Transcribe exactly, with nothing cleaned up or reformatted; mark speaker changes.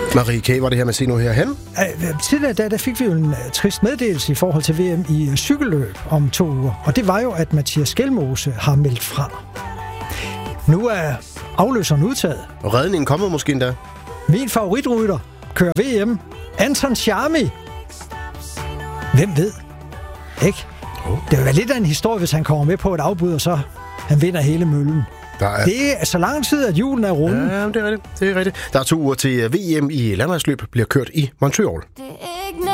Speaker 1: Marie K., var det her med at se nu herhen?
Speaker 2: Tidligere der, der fik vi jo en trist meddelelse i forhold til V M i cykelløb om to uger. Og det var jo, at Mathias Skelmose har meldt fra. Nu er afløseren udtaget.
Speaker 1: Og redningen kommer måske endda.
Speaker 2: Min favoritrytter kører V M. Anton Charmi. Hvem ved? Ikke? Oh. Det vil være lidt af en historie, hvis han kommer med på et afbud, og så han vinder hele møllen. Er... Det er så lang tid, at julen er runde.
Speaker 1: Ja, det er rigtigt. Det er rigtigt. Der er to uger til V M i landevejsløb bliver kørt i Montreal.